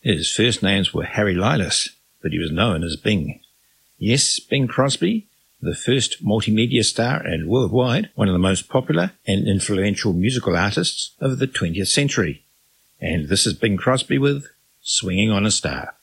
His first names were Harry Lilas, but he was known as Bing. Yes, Bing Crosby, the first multimedia star and worldwide one of the most popular and influential musical artists of the 20th century. And this is Bing Crosby with Swinging on a Star.